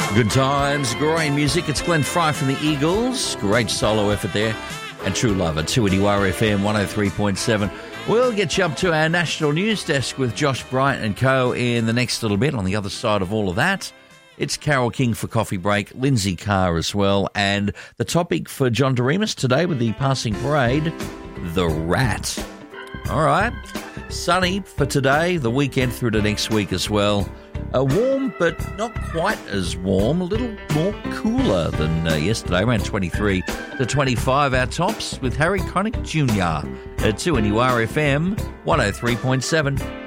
Good times, growing music. It's Glenn Fry from the Eagles. Great solo effort there. And True Love at 2NUR FM 103.7. We'll get you up to our national news desk with Josh Bryant and co. in the next little bit. On the other side of all of that, it's Carol King for Coffee Break, Lindsay Carr as well. And the topic for John Doremus today with the passing parade, the rat. All right. Sunny for today, the weekend through to next week as well. Warm, but not quite as warm. A little more cooler than yesterday, around 23 to 25. Our tops with Harry Connick Jr. at 2NUR FM 103.7.